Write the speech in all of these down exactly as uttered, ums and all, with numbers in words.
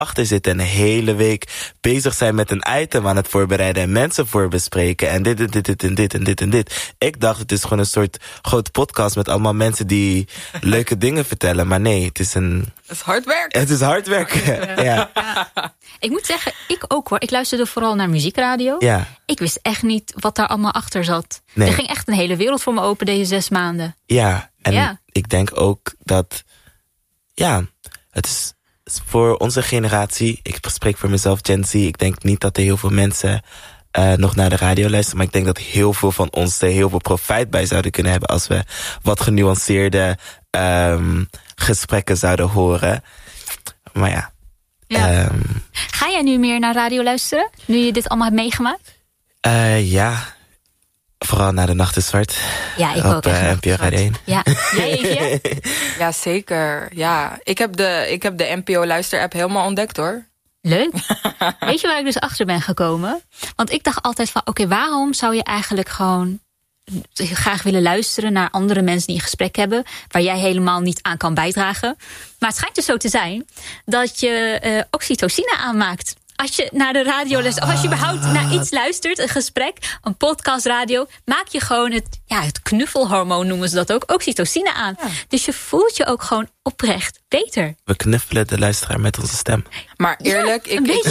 achter zitten en een hele week bezig zijn met een item aan het voorbereiden en mensen voor bespreken en dit en dit, dit en dit en dit en dit. Ik dacht, het is gewoon een soort grote podcast met allemaal mensen die leuke dingen vertellen. Maar nee, het is een... Het is hard werken. Het is hard werken, ja. Ja. Ik moet zeggen, ik ook hoor. Ik luisterde vooral naar muziekradio. Ja. Ik wist echt niet wat daar allemaal achter zat. Nee. Er ging echt een hele wereld voor me open deze zes maanden. Ja, en Ja. ik denk ook dat... Ja, het is voor onze generatie... Ik spreek voor mezelf, Gen Z. Ik denk niet dat er heel veel mensen uh, nog naar de radio luisteren. Maar ik denk dat heel veel van ons er heel veel profijt bij zouden kunnen hebben... als we wat genuanceerde um, gesprekken zouden horen. Maar ja... Ja. Um, Ga jij nu meer naar radio luisteren? Nu je dit allemaal hebt meegemaakt? uh, ja, vooral naar de Nacht is Zwart. Ja, ik op, ook. Echt uh, N P O Radio één. Ja, jij Evie? Ja, zeker. Ja, ik heb de, ik heb de N P O luisterapp helemaal ontdekt, hoor. Leuk. Weet je waar ik dus achter ben gekomen? Want ik dacht altijd van, oké, okay, waarom zou je eigenlijk gewoon graag willen luisteren naar andere mensen die een gesprek hebben, waar jij helemaal niet aan kan bijdragen. Maar het schijnt dus zo te zijn dat je uh, oxytocine aanmaakt. Als je naar de radio luistert, of als je überhaupt naar iets luistert, een gesprek, een podcast, radio, maak je gewoon het, ja, het knuffelhormoon noemen ze dat ook, oxytocine aan. Ja. Dus je voelt je ook gewoon oprecht beter. We knuffelen de luisteraar met onze stem. Maar eerlijk, ja, ik, ik,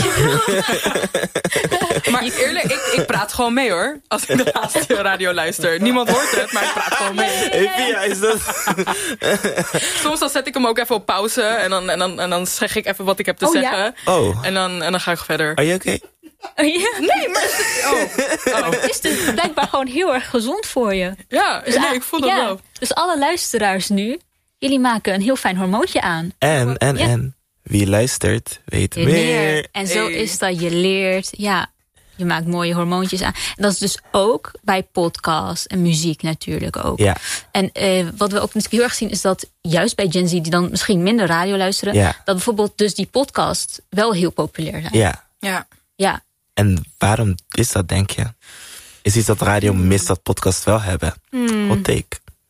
maar eerlijk, ik, ik praat gewoon mee, hoor. Als ik de laatste radio luister. Niemand hoort het, maar ik praat gewoon mee. Hey, ja, is dat... Soms dan zet ik hem ook even op pauze en dan, en dan, en dan zeg ik even wat ik heb te oh, zeggen. Ja? Oh. En dan, en dan ga ik verder. Are you okay? Oh, ja? Nee, maar het, oh. Oh. Maar het is dus blijkbaar gewoon heel erg gezond voor je. Ja, dus, nee, ik voel dat ja, wel. Dus alle luisteraars nu, jullie maken een heel fijn hormoontje aan. En, en, ja. en, wie luistert, weet je meer. Leert. En zo hey. is dat, je leert, ja, je maakt mooie hormoontjes aan. En dat is dus ook bij podcasts en muziek natuurlijk ook. Ja. En uh, wat we ook natuurlijk heel erg zien is dat juist bij Gen Z die dan misschien minder radio luisteren, ja. dat bijvoorbeeld dus die podcasts wel heel populair zijn. Ja. Ja. Ja. En waarom is dat, denk je? Is iets dat radio mist dat podcasts wel hebben? Hmm. Hot take.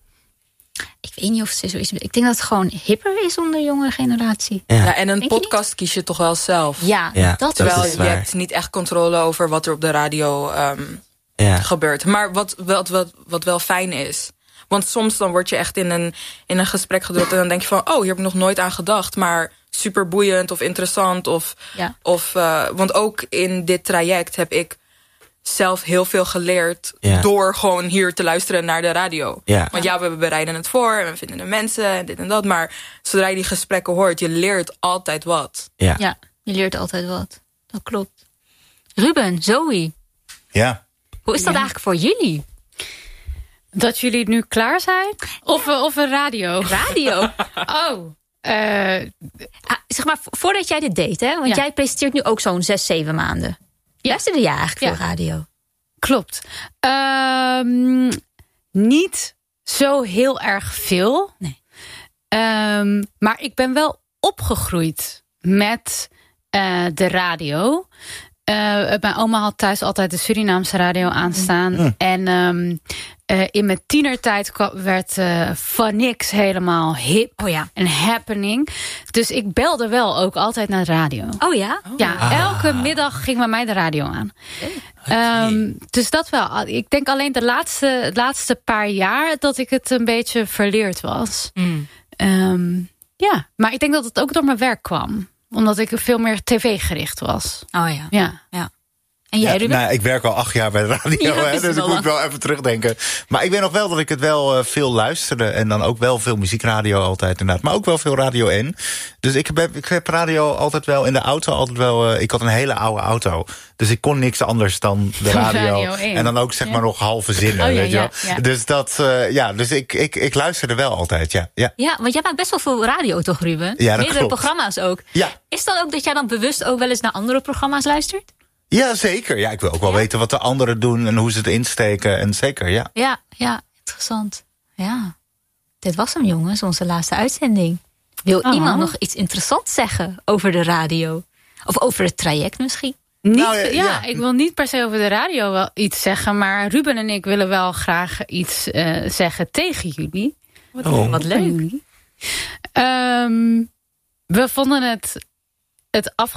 Ik weet niet of het zo is. Ik denk dat het gewoon hipper is onder de jonge generatie. Ja, ja en een denk podcast kies je toch wel zelf. Ja, ja dat Terwijl is je waar. hebt niet echt controle over wat er op de radio um, ja. gebeurt. Maar wat, wat, wat, wat wel fijn is. Want soms dan word je echt in een, in een gesprek gedrukt en dan denk je van, oh, hier heb ik nog nooit aan gedacht. Maar super boeiend of interessant. Of, ja. of, uh, want ook in dit traject heb ik zelf heel veel geleerd ja. door gewoon hier te luisteren naar de radio. Ja. Want ja, we bereiden het voor en we vinden de mensen en dit en dat. Maar zodra je die gesprekken hoort, je leert altijd wat. Ja, ja je leert altijd wat. Dat klopt. Ruben, Zoe. Ja. Hoe is dat ja. eigenlijk voor jullie? Dat jullie nu klaar zijn? Of, of een radio? Radio. Oh. Uh, ah, zeg maar, voordat jij dit deed, hè? Want ja. jij presenteert nu ook zo'n zes, zeven maanden. Luisterde jij eigenlijk ja. veel radio? Klopt. Um, niet zo heel erg veel. Nee. Um, maar ik ben wel opgegroeid met uh, de radio. Uh, mijn oma had thuis altijd de Surinaamse radio aanstaan. Mm. En um, uh, in mijn tienertijd werd uh, van niks helemaal hip oh ja. en happening. Dus ik belde wel ook altijd naar de radio. Oh ja? Oh. Ja, ah. elke middag ging bij mij de radio aan. Okay. Um, dus dat wel. Ik denk alleen de laatste, de laatste paar jaar dat ik het een beetje verleerd was. Mm. Um, ja, maar ik denk dat het ook door mijn werk kwam. Omdat ik veel meer tv-gericht was. Oh ja. Ja. ja. En jij, ja, Ruben? nou, ik werk al acht jaar bij de radio, ja, hè, dus ik moet wel even terugdenken. Maar ik weet nog wel dat ik het wel uh, veel luisterde. En dan ook wel veel muziekradio altijd inderdaad. Maar ook wel veel Radio één. Dus ik heb, ik heb radio altijd wel in de auto. Altijd wel. Uh, ik had een hele oude auto. Dus ik kon niks anders dan de radio. radio en dan ook zeg maar ja. nog halve zinnen. Oh, ja, weet je ja, ja. Dus, dat, uh, ja, dus ik, ik, ik luisterde wel altijd, ja. Ja, ja want jij maakt best wel veel radio toch, Ruben? Ja, dat Meerdere klopt. programma's ook. Ja. Is dat ook dat jij dan bewust ook wel eens naar andere programma's luistert? Ja, zeker. Ja, ik wil ook wel ja? weten wat de anderen doen en hoe ze het insteken. En zeker, ja. Ja, ja, interessant. Ja. Dit was hem, jongens, onze laatste uitzending. Wil oh. iemand nog iets interessants zeggen over de radio? Of over het traject misschien? Niet, nou, ja, ja, ja, ik wil niet per se over de radio wel iets zeggen. Maar Ruben en ik willen wel graag iets uh, zeggen tegen jullie. Wat, oh. wat leuk. Um, we vonden het, het afgelopen